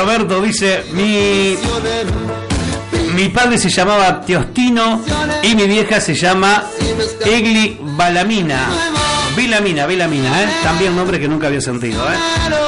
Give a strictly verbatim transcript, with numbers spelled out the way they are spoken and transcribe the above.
Roberto dice, mi mi padre se llamaba Teostino y mi vieja se llama Egli Balamina. Vilamina, Vilamina, ¿eh? También nombre que nunca había sentido, ¿eh?